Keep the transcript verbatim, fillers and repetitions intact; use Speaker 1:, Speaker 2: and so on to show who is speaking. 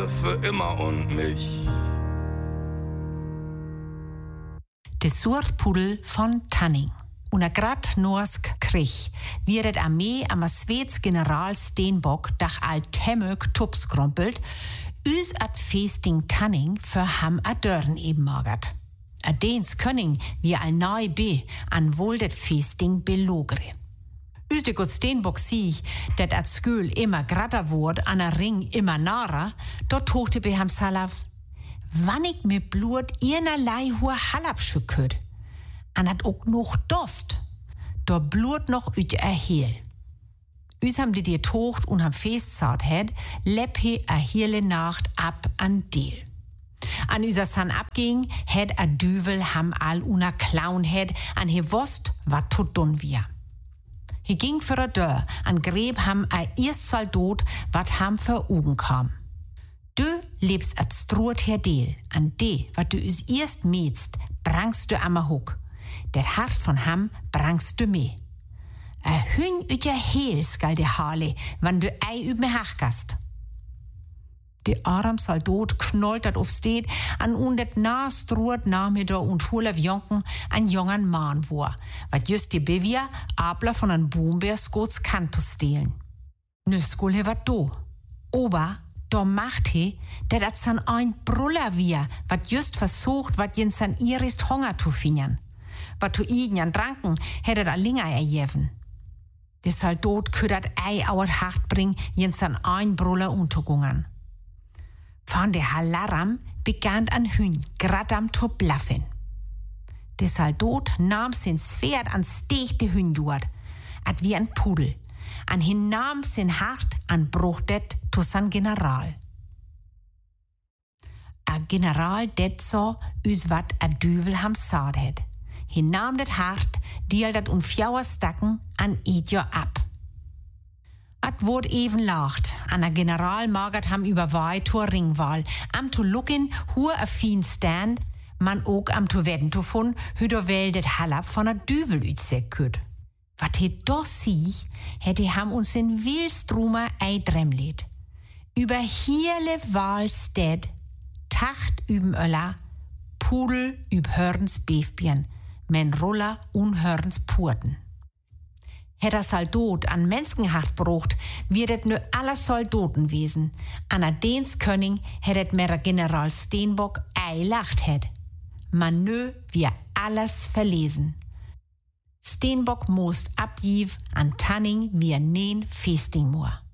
Speaker 1: für immer und mich.
Speaker 2: De Surpudel von Tanning. Una grad norsk Krieg wird die Armee am Svets General Stenbock dach all Temmök tupskrompelt, üs at Festing Tanning für ham a Dörren eben magert. A Dens Könning wie all neu be an wohl det Festing belogre. Üs de gut Stenbock sieh, dat at Skül immer gratter wurd, an a Ring immer narer, dort tochte be ham Salav. Wann ich mit Blut ihrnerlei hua Halabschü küt. An hat ook noch Dost. Da Blut noch üt erheel. Üs ham die dir tocht und ham festzart het, lepp he a hele Nacht ab an Deel. An üser San abging, het a Düvel ham all una Clown het, an he wost, wat tot dun wir. He ging für a Dörr, an Greb ham a erst Soldat, wat ham für Ugen kam. Du lebst at Stroot her Deel, an de, wat du üs erst mädst, brangst du am Hook. Det hart von ham brangst du me. A hün üt ja heel skal de hale, wann du ei üb me hachgast. De arm Soldat knollt dat auf steed, an un det na Stroot nachmittag und hol auf Jonken an jungen Mann vor, wat just die Bivia abler von an Boombeerskots Kantus stehlen. Nö skol he wat do. Ober da macht he, dat at san ein Bruller wir, wat just versucht, wat jens san irist Hunger zu finden. Wat zu iden an Dranken, hättet a Linger erjeven. De Soldat küdert ei auert hart bring, jens san ein Bruller untergungen. Von de Halaram begann an Hün, grad am to blaffen. De Soldat nahm sin Schwert an stech de Hün duart, at wie ein Pudel. An hin nahm sin hart an bruchtet to san General. A General det so, üs wat a Düvel ham saad het. Hin nahm det hart, diel dat un fjauer stacken an Edjo ab. At wort even lacht, an a General magert ham überwei to Ringwahl, am to lucken, hur a fin stand, man ook am to wedden to fun, hüder wel det Halab von a Düvel ütsek küt. Wat he doch sie, hätte ham uns in Wilstrumer eidremlet. Über hierle Wahlstedt, Tacht üben Öller, Pudel üb Hörens Beefbien, men Roller un Hörens Purten. Hätt Soldat an Menschenhart brucht, wirdet nö aller Soldaten wesen. An a Dens König hättet mer General Stenbock ei lacht hätt. Man nö wir alles verlesen. Stenbock most abjiv an Tanning wie neen Festingmoor.